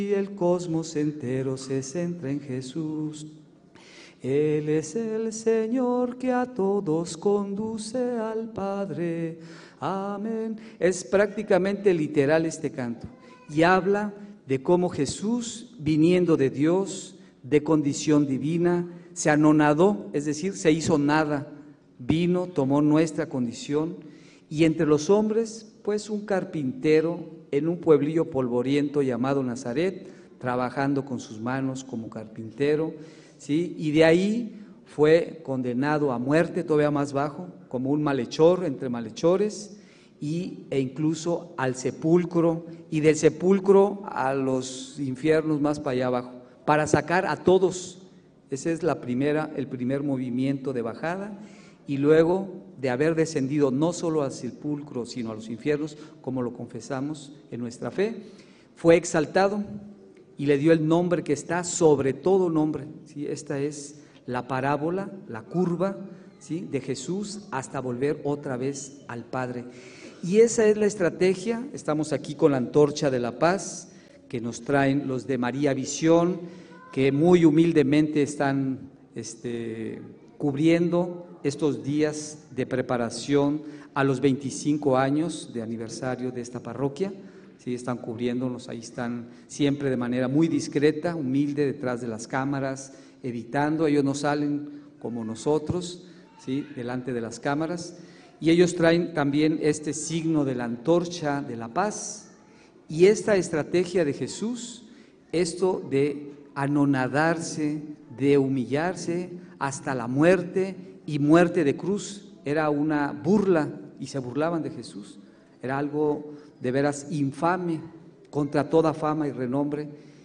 Y el cosmos entero se centra en Jesús. Él es el Señor que a todos conduce al Padre. Amén. Es prácticamente literal este canto y habla de cómo Jesús, viniendo de Dios, de condición divina, se anonadó, es decir, se hizo nada, vino, tomó nuestra condición y entre los hombres, pues un carpintero en un pueblillo polvoriento llamado Nazaret, trabajando con sus manos como carpintero, ¿sí? Y de ahí fue condenado a muerte, todavía más bajo, como un malhechor entre malhechores, e incluso al sepulcro, y del sepulcro a los infiernos más para allá abajo, para sacar a todos. Ese es el primer movimiento de bajada, y luego de haber descendido no solo al sepulcro, sino a los infiernos, como lo confesamos en nuestra fe, fue exaltado y le dio el nombre que está sobre todo nombre, ¿sí? Esta es la parábola, la curva, ¿sí?, de Jesús hasta volver otra vez al Padre. Y esa es la estrategia. Estamos aquí con la antorcha de la paz que nos traen los de María Visión, que muy humildemente están cubriendo estos días de preparación a los 25 años de aniversario de esta parroquia. Sí, están cubriéndonos, ahí están siempre de manera muy discreta, humilde, detrás de las cámaras, editando. Ellos no salen como nosotros, ¿sí?, delante de las cámaras. Y ellos traen también este signo de la antorcha de la paz y esta estrategia de Jesús, esto de anonadarse, de humillarse hasta la muerte y muerte de cruz. Era una burla y se burlaban de Jesús. Era algo de veras infame, contra toda fama y renombre.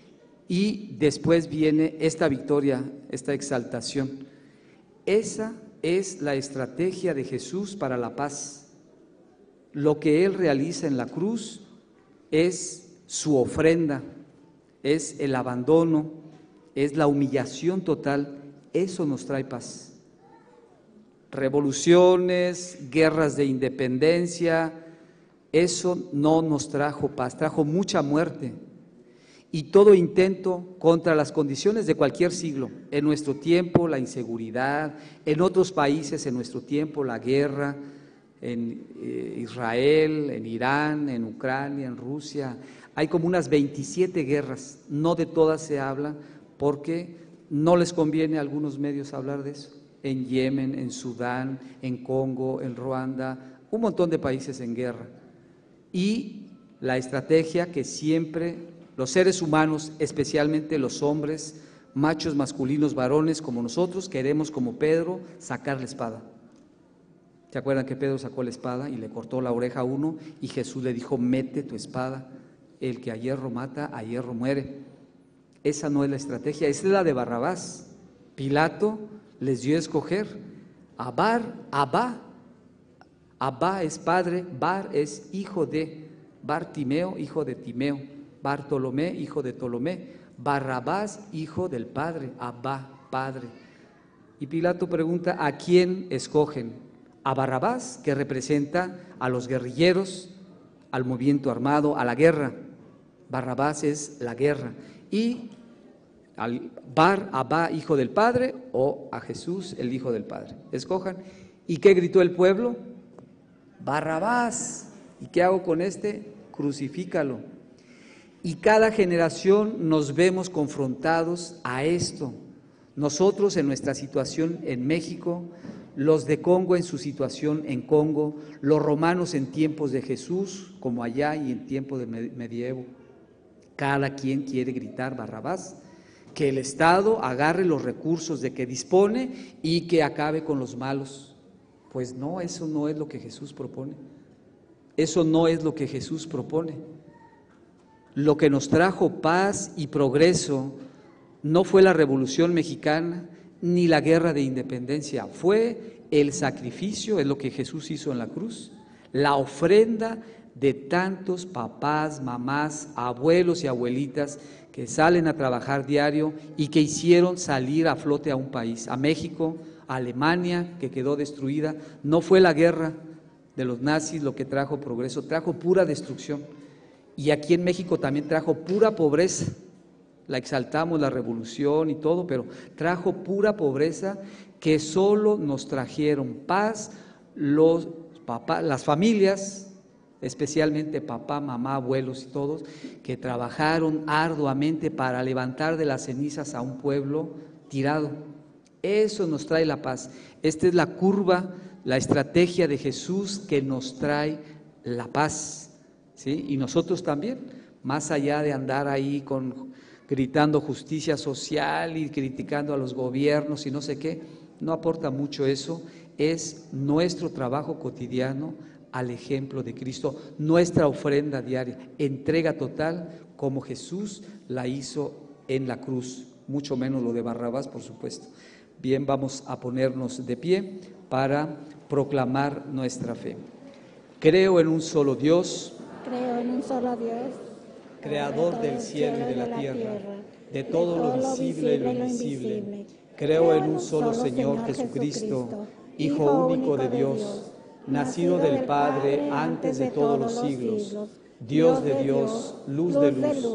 Y después viene esta victoria, esta exaltación. Esa es la estrategia de Jesús para la paz. Lo que Él realiza en la cruz es su ofrenda, es el abandono, es la humillación total. Eso nos trae paz. Revoluciones, guerras de independencia, eso no nos trajo paz, trajo mucha muerte. Y todo intento contra las condiciones de cualquier siglo, en nuestro tiempo la inseguridad, en otros países en nuestro tiempo la guerra, en Israel, en Irán, en Ucrania, en Rusia, hay como unas 27 guerras, no de todas se habla porque no les conviene a algunos medios hablar de eso. En Yemen, en Sudán, en Congo, en Ruanda, un montón de países en guerra. Y la estrategia que siempre los seres humanos, especialmente los hombres, machos masculinos, varones como nosotros, queremos como Pedro sacar la espada. ¿Se acuerdan que Pedro sacó la espada y le cortó la oreja a uno y Jesús le dijo: mete tu espada, el que a hierro mata, a hierro muere? Esa no es la estrategia, esa es la de Barrabás. Pilato les dio a escoger a Abba es padre, Bar es hijo de Bartimeo, hijo de Timeo, Bartolomé, hijo de Ptolomé, Barrabás, hijo del padre, Abba, padre. Y Pilato pregunta: ¿a quién escogen? A Barrabás, que representa a los guerrilleros, al movimiento armado, a la guerra. Barrabás es la guerra. Y al Abba, hijo del Padre, o a Jesús, el Hijo del Padre. Escojan. ¿Y qué gritó el pueblo? Barrabás. ¿Y qué hago con este? Crucifícalo. Y cada generación nos vemos confrontados a esto. Nosotros en nuestra situación en México, los de Congo en su situación en Congo, los romanos en tiempos de Jesús, como allá y en tiempo del medievo. Cada quien quiere gritar Barrabás, que el Estado agarre los recursos de que dispone y que acabe con los malos. Pues no, eso no es lo que Jesús propone. Eso no es lo que Jesús propone. Lo que nos trajo paz y progreso no fue la Revolución Mexicana ni la Guerra de Independencia, fue el sacrificio, es lo que Jesús hizo en la cruz, la ofrenda de tantos papás, mamás, abuelos y abuelitas que salen a trabajar diario y que hicieron salir a flote a un país, a México, a Alemania, que quedó destruida. No fue la guerra de los nazis lo que trajo progreso, trajo pura destrucción. Y aquí en México también trajo pura pobreza, la exaltamos, la revolución y todo, pero trajo pura pobreza que solo nos trajeron paz los papás, las familias, especialmente papá, mamá, abuelos y todos, que trabajaron arduamente para levantar de las cenizas a un pueblo tirado. Eso nos trae la paz. Esta es la curva, la estrategia de Jesús que nos trae la paz, ¿sí? Y nosotros también, más allá de andar ahí gritando justicia social y criticando a los gobiernos y no sé qué, no aporta mucho eso. Es nuestro trabajo cotidiano al ejemplo de Cristo, nuestra ofrenda diaria, entrega total como Jesús la hizo en la cruz, mucho menos lo de Barrabás, por supuesto. Bien, vamos a ponernos de pie para proclamar nuestra fe. Creo en un solo Dios, creador del cielo y de la tierra, de todo lo visible y lo invisible. Creo en un solo Señor Jesucristo, Hijo único de Dios, nacido del Padre antes de todos los siglos, Dios de Dios, luz de luz,